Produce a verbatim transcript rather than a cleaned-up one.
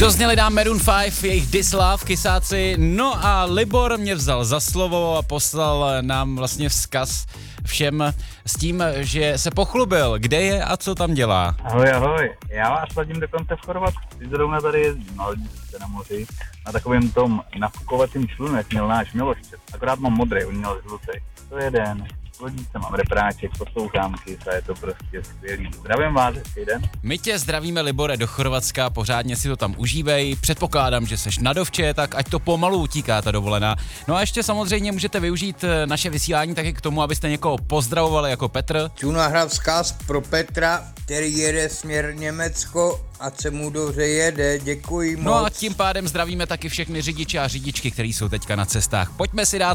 To zněli nám Maroon pět, jejich This Love, kysáci. No a Libor mě vzal za slovo a poslal nám vlastně vzkaz všem s tím, že se pochlubil, kde je a co tam dělá. Ahoj, ahoj, já vás sladím dokonce v Chorvatsku. Teď zrovna tady jezdím na ledničce na moři. Na takovém tom nafukovacím člunu, jak měl náš Miloščet. Akorát mám modrý, on měl žlutý. To je den. Lodíce mám repráček, poslouchám kysa, je to prostě skvělý. Zdravím vás, hezký den. My tě zdravíme, Libore, do Chorvatska, pořádně si to tam užívej. Předpokládám, že seš na dovče, tak ať to pomalu utíká ta dovolená. No a ještě samozřejmě můžete využít naše vysílání taky k tomu, abyste někoho pozdravovali jako Petr. Chci nahrát vzkaz pro Petra, který jede směr Německo, ať se mu dobře jede, děkuji moc. No a tím pádem zdravíme taky všechny řidiče a řidičky, kteří jsou teďka na cestách. Pojďme si dát